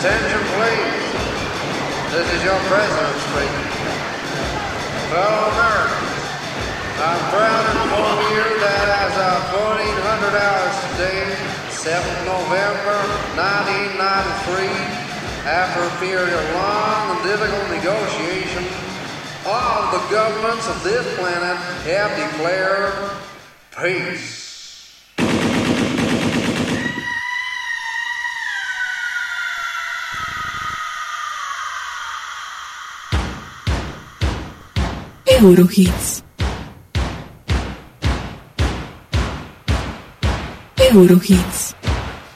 Attention, please. This is your president speaking. Fellow Americans, I'm proud to inform you that as of 1400 hours today, 7th November 1993, after a period of long and difficult negotiation, all the governments of this planet have declared peace. Eurohits. Eurohits.